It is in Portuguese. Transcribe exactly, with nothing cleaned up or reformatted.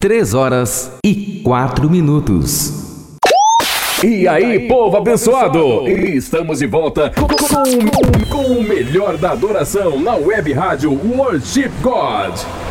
três horas e quatro minutos. E aí, povo abençoado! Estamos de volta com, com, com o melhor da adoração na web rádio Worship God.